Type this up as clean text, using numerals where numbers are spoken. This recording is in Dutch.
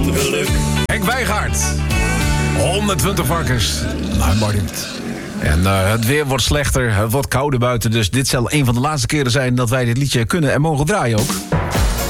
ongeluk. Henk Wijngaard. 120 varkens. Nou, Martin. En het weer wordt slechter, het wordt kouder buiten. Dus dit zal een van de laatste keren zijn dat wij dit liedje kunnen en mogen draaien ook.